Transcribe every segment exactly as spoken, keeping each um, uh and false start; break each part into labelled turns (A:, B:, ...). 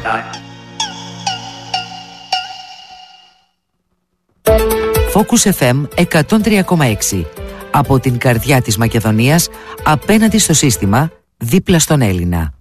A: time.
B: Focus εφ εμ εκατόν τρία κόμμα έξι. Από την καρδιά της Μακεδονίας, απέναντι στο σύστημα, δίπλα στον Έλληνα.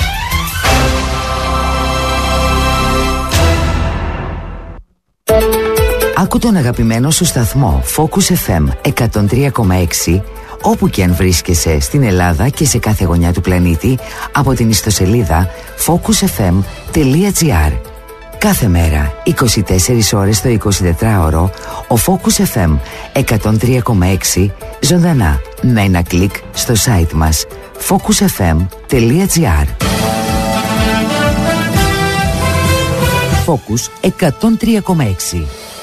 B: Άκου τον αγαπημένο σου σταθμό Focus εφ εμ εκατόν τρία κόμμα έξι όπου και αν βρίσκεσαι στην Ελλάδα και σε κάθε γωνιά του πλανήτη από την ιστοσελίδα focus f m τελεία g r. Κάθε μέρα, είκοσι τέσσερις ώρες το εικοσιτετράωρο, ο Focus εφ εμ εκατόν τρία κόμμα έξι ζωντανά με ένα κλικ στο site μας focus f m τελεία g r. Focus εκατόν τρία κόμμα έξι.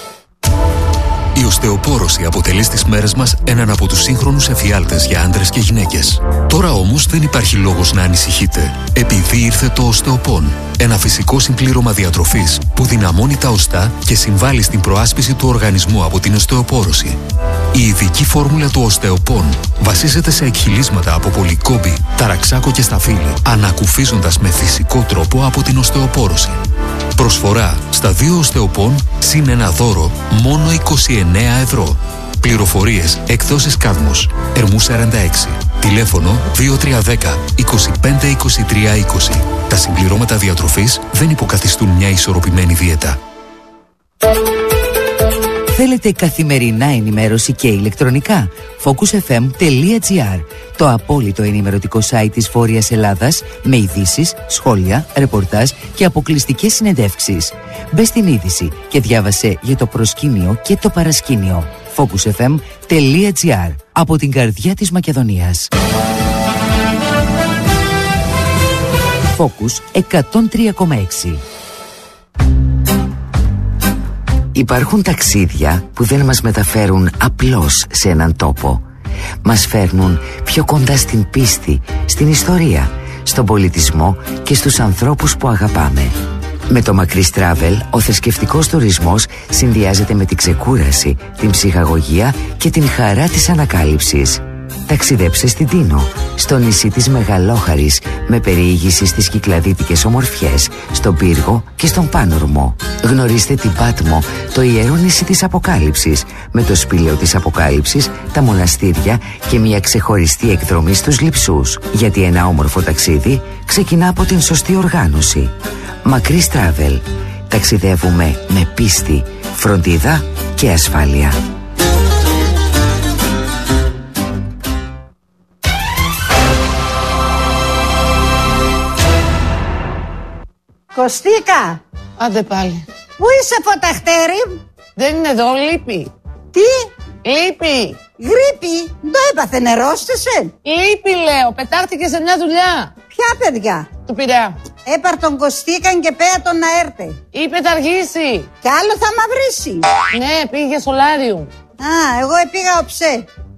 C: Η οστεοπόρωση αποτελεί στις μέρες μας έναν από τους σύγχρονους εφιάλτες για άντρες και γυναίκες. Τώρα όμως δεν υπάρχει λόγος να ανησυχείτε, επειδή ήρθε το οστεοπόν. Ένα φυσικό συμπλήρωμα διατροφής που δυναμώνει τα οστά και συμβάλλει στην προάσπιση του οργανισμού από την οστεοπόρωση. Η ειδική φόρμουλα του οστεοπόν βασίζεται σε εκχυλίσματα από πολυκόμπη, ταραξάκο και σταφύλι, ανακουφίζοντας με φυσικό τρόπο από την οστεοπόρωση. Προσφορά στα δύο οστεοπόν συν ένα δώρο μόνο είκοσι εννέα ευρώ. Πληροφορίες εκδόσεις Κάδμος, Ερμού σαράντα έξι. Τηλέφωνο δύο τρία ένα μηδέν είκοσι πέντε είκοσι τρία είκοσι. Τα συμπληρώματα διατροφής δεν υποκαθιστούν μια ισορροπημένη δίαιτα.
B: Θέλετε καθημερινά ενημέρωση και ηλεκτρονικά? focus f m τελεία g r. Το απόλυτο ενημερωτικό site της Βόρειας Ελλάδας με ειδήσεις, σχόλια, ρεπορτάζ και αποκλειστικές συνεντεύξεις. Μπες στην είδηση και διάβασε για το προσκήνιο και το παρασκήνιο. focus f m τελεία g r. Από την καρδιά της Μακεδονίας. Focus εκατόν τρία κόμμα έξι. Υπάρχουν ταξίδια που δεν μας μεταφέρουν απλώς σε έναν τόπο. Μας φέρνουν πιο κοντά στην πίστη, στην ιστορία, στον πολιτισμό και στους ανθρώπους που αγαπάμε. Με το Μακρύς Travel, ο θρησκευτικός τουρισμός συνδυάζεται με την ξεκούραση, την ψυχαγωγία και την χαρά της ανακάλυψης. Ταξιδέψε στην Τίνο, στο νησί της Μεγαλόχαρης, με περιήγηση στις κυκλαδίτικες ομορφιές, στον Πύργο και στον Πάνορμο. Γνωρίστε την Πάτμο, το ιερό νησί της Αποκάλυψης, με το σπήλαιο της Αποκάλυψης, τα μοναστήρια και μια ξεχωριστή εκδρομή στους Λειψούς. Γιατί ένα όμορφο ταξίδι ξεκινά από την σωστή οργάνωση. Μακρύς Travel. Ταξιδεύουμε με πίστη, φροντίδα και ασφάλεια.
D: Κωστίκα!
E: Άντε πάλι.
D: Πού είσαι, φωταχτέρι?
E: Δεν είναι εδώ, λείπει.
D: Τι?
E: Λείπει.
D: Γρίπη? Το έπαθε, νερόστησε?
E: Λείπει, λέω. Πετάχτηκε σε μια δουλειά.
D: Ποια παιδιά?
E: Του Πειραιά.
D: Έπαρ τον Κωστίκαν και πέα τον να έρθει.
E: Είπε θα αργήσει.
D: Κι άλλο θα μαυρίσει.
E: Ναι, πήγε σολάριου.
D: Α, εγώ πήγα οψέ.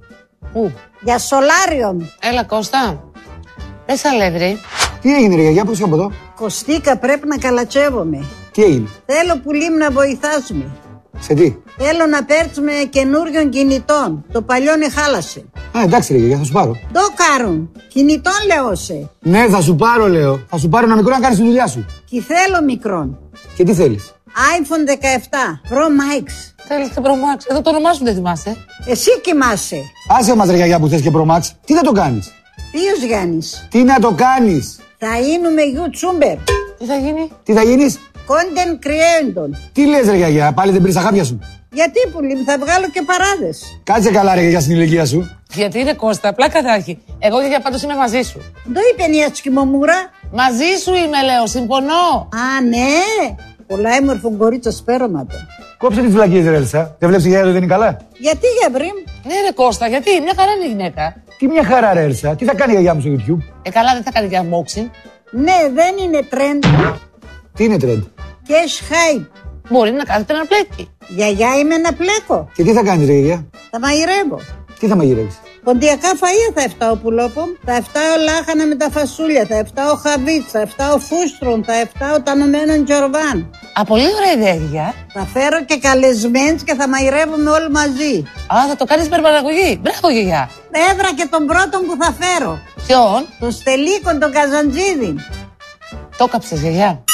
E: Πού?
D: Για σολάριον.
E: Έλα, Κώστα. Πες αλεύρι.
F: Τι έγινε, ρε γιαγιά, πώς από εδώ?
D: Κωστίκα, πρέπει να καλατσεύομαι.
F: Τι έγινε?
D: Θέλω πουλίμ να βοηθάς με.
F: Σε τι?
D: Θέλω να παίρνουμε καινούριων κινητών. Το παλιό χάλασε.
F: Α, εντάξει, ρε γιαγιά, θα σου πάρω.
D: Το κάρουν. Κινητών λέω σε.
F: Ναι, θα σου πάρω, λέω. Θα σου πάρω ένα μικρό να κάνεις τη δουλειά σου.
D: Τι θέλω μικρόν.
F: Και τι θέλεις?
D: άιφον δεκαεπτά Pro Max.
E: Θέλεις και Pro Max. Εδώ το όνομά σου δεν θυμάσαι.
D: Εσύ κοιμάσαι.
F: Άσε μας, ρε γιαγιά, που θες και Pro Max. Τι θα το κάνεις?
D: Ποιος Γιάννης?
F: Τι να το κάνεις?
D: Θα γίνουμε YouTuber.
E: Τι θα γίνει?
F: Τι θα γίνεις?
D: Content creator.
F: Τι λες, ρε γιαγιά, πάλι δεν πήρες τα χάπια σου?
D: Γιατί πουλί, θα βγάλω και παράδες.
F: Κάτσε καλά, ρε γιαγιά, στην ηλικία σου.
E: Γιατί είναι Κώστα, πλάκα θα έχει. Εγώ για πάντως είμαι μαζί σου.
D: Το είπε η ατσκημομούρα.
E: Μαζί σου είμαι, λέω, συμφωνώ.
D: Α, ναι. Πολλά έμορφο κορίτσο σπέρωματα.
F: Κόψε τις βλακίες, ρε Ελσά. Δεν βλέπεις η γιαγιά δεν είναι καλά?
D: Γιατί για βρήμ?
E: Ναι, ρε Κώστα, γιατί μια χαρά είναι η γυναίκα.
F: Τι μια χαρά, ρε Ελσά. Τι θα κάνει η γιαγιά μου στο YouTube?
E: Ε, καλά, δεν θα κάνει και unboxing.
D: Ναι, δεν είναι trend.
F: Τι είναι trend?
D: Cash hype.
E: Μπορεί να κάθεται να πλέκει.
D: Γιαγιά είμαι να πλέκω.
F: Και τι θα κάνεις, ρε γιαγιά?
D: Θα μαγειρεύω.
F: Τι θα μαγειρεύεις?
D: Ποντιακά φαΐα θα εφτάω πουλόπομ, θα εφτάω λάχανα με τα φασούλια, θα εφτάω χαβίτς, θα εφτάω φούστρον, θα εφτάω τανωμένον τζορβάν.
E: Α, πολύ ωραία ιδέα, γιαγιά.
D: Θα φέρω και καλεσμένους και θα μαγειρεύουμε όλοι μαζί.
E: Α, θα το κάνεις υπερπαραγωγή. Μπράβο, γιαγιά.
D: Έβρα και τον πρώτον που θα φέρω.
E: Ποιον?
D: Τον Στελίκον, τον Καζαντζίδη.
E: Το κάψες, γιαγιά.